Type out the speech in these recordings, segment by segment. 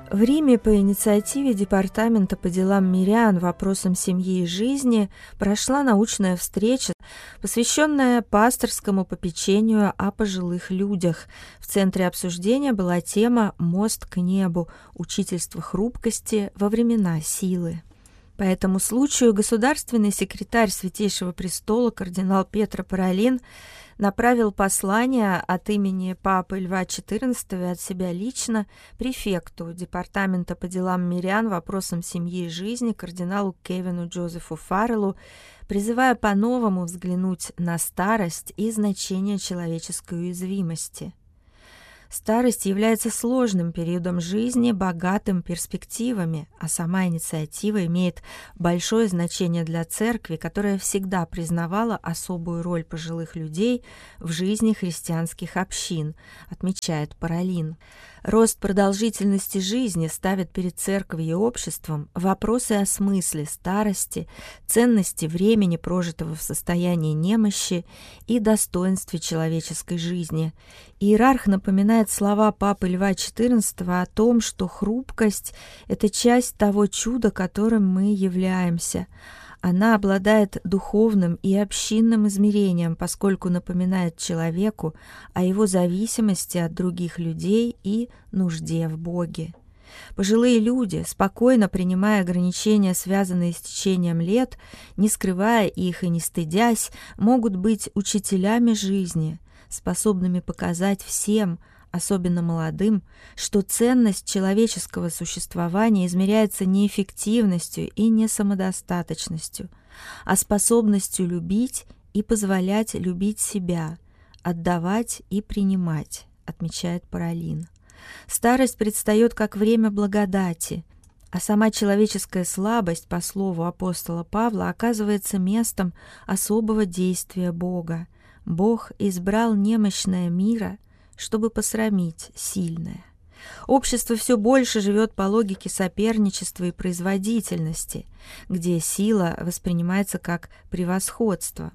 В Риме по инициативе Департамента по делам мирян, вопросам семьи и жизни прошла научная встреча, посвященная пасторскому попечению о пожилых людях. В центре обсуждения была тема «Мост к небу. Учительство хрупкости во времена силы». По этому случаю государственный секретарь Святейшего престола кардинал Пьетро Паролин направил послание от имени Папы Льва XIV и от себя лично префекту Департамента по делам мирян, вопросам семьи и жизни кардиналу Кевину Джозефу Фарреллу, призывая по-новому взглянуть на старость и значение человеческой уязвимости. Старость является сложным периодом жизни, богатым перспективами, а сама инициатива имеет большое значение для Церкви, которая всегда признавала особую роль пожилых людей в жизни христианских общин, отмечает Паролин. Рост продолжительности жизни ставит перед Церковью и обществом вопросы о смысле старости, ценности времени, прожитого в состоянии немощи, и достоинстве человеческой жизни. Иерарх напоминает слова Папы Льва XIV о том, что хрупкость – это часть того чуда, которым мы являемся. Она обладает духовным и общинным измерением, поскольку напоминает человеку о его зависимости от других людей и нужде в Боге. Пожилые люди, спокойно принимая ограничения, связанные с течением лет, не скрывая их и не стыдясь, могут быть учителями жизни, способными показать всем, особенно молодым, что ценность человеческого существования измеряется не эффективностью и не самодостаточностью, а способностью любить и позволять любить себя, отдавать и принимать, отмечает Паролин. Старость предстает как время благодати, а сама человеческая слабость, по слову апостола Павла, оказывается местом особого действия Бога. Бог избрал немощное мира, чтобы посрамить сильное. Общество все больше живет по логике соперничества и производительности, где сила воспринимается как превосходство.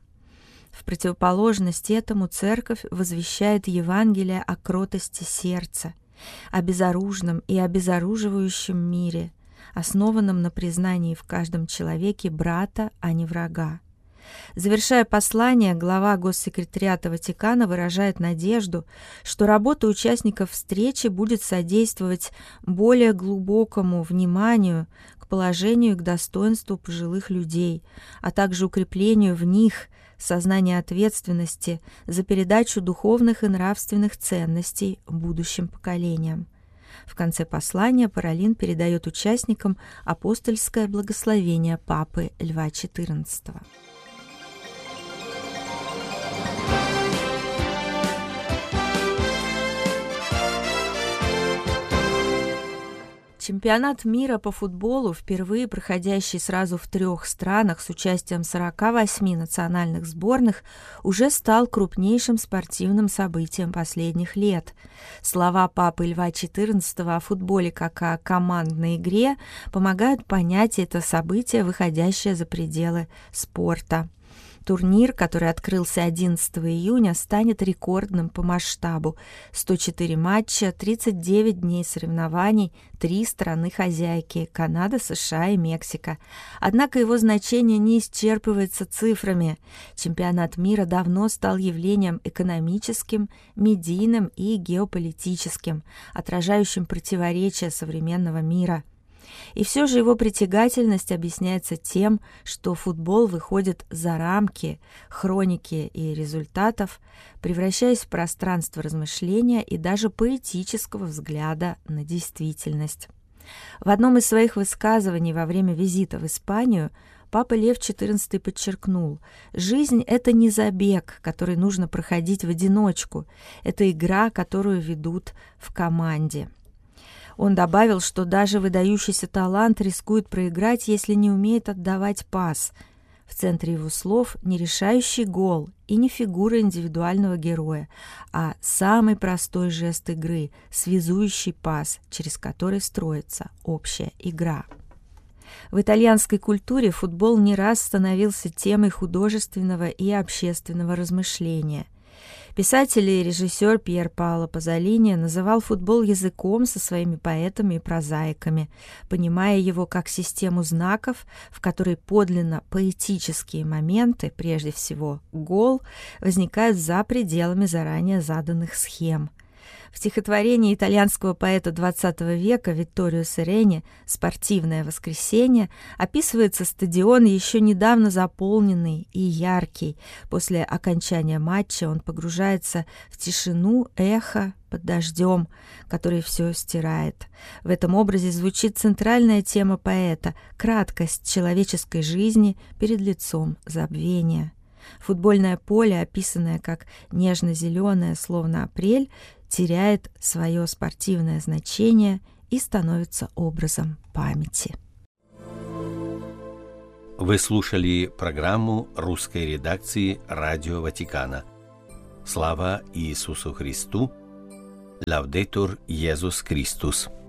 В противоположность этому Церковь возвещает Евангелие о кротости сердца, о безоружном и обезоруживающем мире, основанном на признании в каждом человеке брата, а не врага. Завершая послание, глава Госсекретариата Ватикана выражает надежду, что работа участников встречи будет содействовать более глубокому вниманию к положению и к достоинству пожилых людей, а также укреплению в них сознания ответственности за передачу духовных и нравственных ценностей будущим поколениям. В конце послания Паролин передает участникам апостольское благословение Папы Льва XIV. Чемпионат мира по футболу, впервые проходящий сразу в 3 странах с участием 48 национальных сборных, уже стал крупнейшим спортивным событием последних лет. Слова Папы Льва XIV о футболе как о командной игре помогают понять это событие, выходящее за пределы спорта. Турнир, который открылся 11 июня, станет рекордным по масштабу. 104 матча, 39 дней соревнований, 3 страны-хозяйки – Канада, США и Мексика. Однако его значение не исчерпывается цифрами. Чемпионат мира давно стал явлением экономическим, медийным и геополитическим, отражающим противоречия современного мира. И все же его притягательность объясняется тем, что футбол выходит за рамки хроники и результатов, превращаясь в пространство размышления и даже поэтического взгляда на действительность. В одном из своих высказываний во время визита в Испанию Папа Лев XIV подчеркнул: «Жизнь — это не забег, который нужно проходить в одиночку, это игра, которую ведут в команде». Он добавил, что даже выдающийся талант рискует проиграть, если не умеет отдавать пас. В центре его слов не решающий гол и не фигура индивидуального героя, а самый простой жест игры, связующий пас, через который строится общая игра. В итальянской культуре футбол не раз становился темой художественного и общественного размышления. Писатель и режиссер Пьер Паоло Пазолини называл футбол языком со своими поэтами и прозаиками, понимая его как систему знаков, в которой подлинно поэтические моменты, прежде всего гол, возникают за пределами заранее заданных схем. В стихотворении итальянского поэта XX века Витторио Серени «Спортивное воскресенье» описывается стадион, еще недавно заполненный и яркий. После окончания матча он погружается в тишину эха под дождем, который все стирает. В этом образе звучит центральная тема поэта — краткость человеческой жизни перед лицом забвения. Футбольное поле, описанное как нежно-зеленое, словно апрель, теряет свое спортивное значение и становится образом памяти. Вы слушали программу русской редакции Радио Ватикана. Слава Иисусу Христу! Лаудетур Иисус Христос!